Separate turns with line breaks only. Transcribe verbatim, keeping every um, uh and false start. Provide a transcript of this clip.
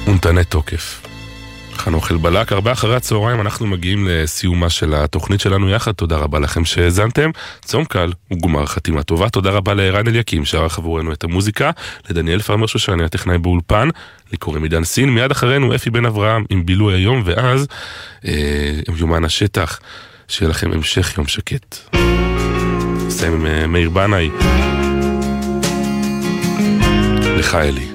ונתנה תוקף. חנוך אלבלק, ארבעה אחרי הצהריים, אנחנו מגיעים לסיומה של התוכנית שלנו יחד. תודה רבה לכם שהזנתם. צום קל וגמר חתימה טובה. תודה רבה לערן אליקים שערך עבורנו את המוזיקה, לדניאל פרמר שושני הטכנאי באולפן, לי קוראים עידן סין. מיד אחרינו אפי בן אברהם עם בילוי היום, ואז אה, יומן השטח. שיהיה לכם המשך יום שקט. נסיים עם מאיר בנאי. לך אלי.